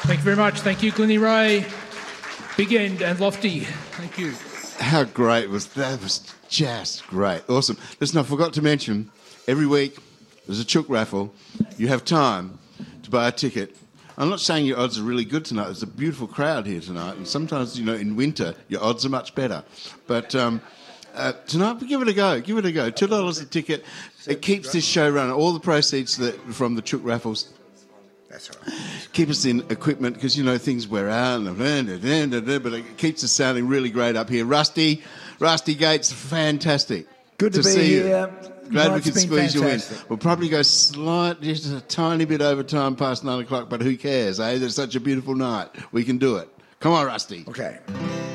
Thank you very much. Thank you, Glennie Ray. Big End and Lofty. Thank you. How great was that? Was just great. Awesome. Listen, I forgot to mention, every week there's a chook raffle. You have time to buy a ticket. I'm not saying your odds are really good tonight. There's a beautiful crowd here tonight, and sometimes, in winter, your odds are much better. But tonight, give it a go. Give it a go. $2 a ticket. It keeps this show running. All the proceeds from the chook raffles. That's right. Keep us in equipment because, things wear out, but it keeps us sounding really great up here. Rusty Gates, fantastic. Good to be see here. You. Glad we could squeeze fantastic. you in. We'll probably go just a tiny bit over time past 9 o'clock, but who cares, eh? There's such a beautiful night. We can do it. Come on, Rusty. Okay.